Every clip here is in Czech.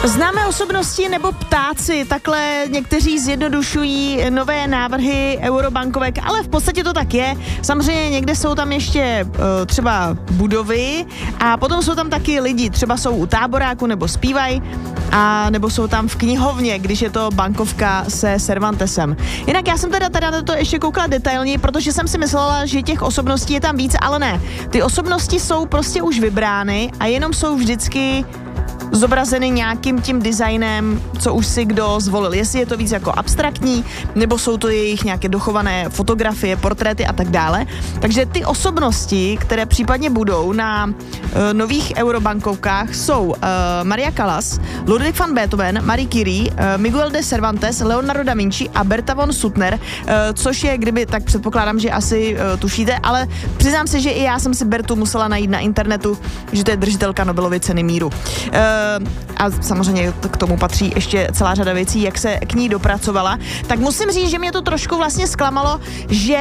Známé osobnosti nebo ptáci, takhle někteří zjednodušují nové návrhy eurobankovek, ale v podstatě to tak je. Samozřejmě někde jsou tam ještě třeba budovy a potom jsou tam taky lidi, třeba jsou u táboráku nebo zpívají, a nebo jsou tam v knihovně, když je to bankovka se Cervantesem. Jinak já jsem teda na to ještě koukala detailněji, protože jsem si myslela, že těch osobností je tam víc, ale ne. Ty osobnosti jsou prostě už vybrány a jenom jsou vždycky zobrazeny nějakým tím designem, co už si kdo zvolil. Jestli je to víc jako abstraktní, nebo jsou to jejich nějaké dochované fotografie, portréty a tak dále. Takže ty osobnosti, které případně budou na nových eurobankovkách, jsou Maria Callas, Ludwig van Beethoven, Marie Curie, Miguel de Cervantes, Leonardo da Vinci a Berta von Suttner, což je, kdyby, tak předpokládám, že asi tušíte, ale přiznám se, že i já jsem si Bertu musela najít na internetu, že to je držitelka Nobelovy ceny míru. A samozřejmě k tomu patří ještě celá řada věcí, jak se k ní dopracovala. Tak musím říct, že mě to trošku vlastně zklamalo, že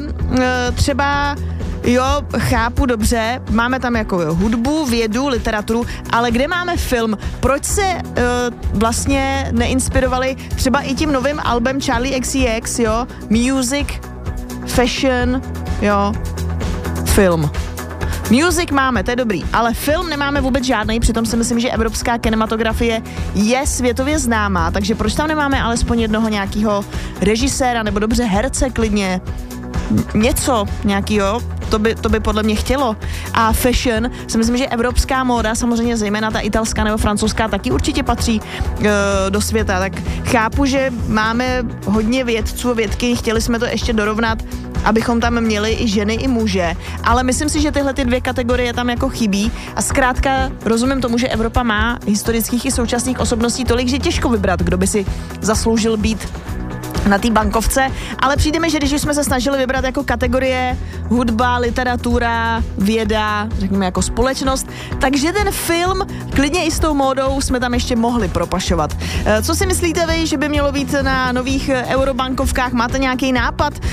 třeba jo, chápu dobře, máme tam jako hudbu, vědu, literaturu, ale kde máme film? Proč se vlastně neinspirovali třeba i tím novým albem Charlie XCX, jo? Music, fashion, jo, film. Music máme, to je dobrý, ale film nemáme vůbec žádnej, přitom si myslím, že evropská kinematografie je světově známá, takže proč tam nemáme alespoň jednoho nějakého režiséra nebo dobře herce klidně, něco nějakého, to by podle mě chtělo. A fashion, si myslím, že evropská móda, samozřejmě zejména ta italská nebo francouzská, taky určitě patří do světa, tak chápu, že máme hodně vědců, vědky, chtěli jsme to ještě dorovnat, abychom tam měli i ženy, i muže, ale myslím si, že tyhle ty dvě kategorie tam jako chybí a zkrátka rozumím tomu, že Evropa má historických i současných osobností tolik, že těžko vybrat, kdo by si zasloužil být na té bankovce, ale přijde mi, že když jsme se snažili vybrat jako kategorie hudba, literatura, věda, řekněme jako společnost, takže ten film klidně i s tou módou jsme tam ještě mohli propašovat. Co si myslíte vy, že by mělo být na nových eurobankovkách? Máte nějaký nápad?